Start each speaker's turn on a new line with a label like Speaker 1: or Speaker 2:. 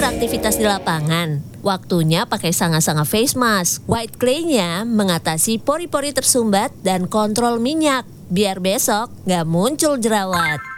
Speaker 1: beraktivitas di lapangan. Waktunya pakai sanga-sanga face mask. White clay-nya mengatasi pori-pori tersumbat dan kontrol minyak. Biar besok nggak muncul jerawat.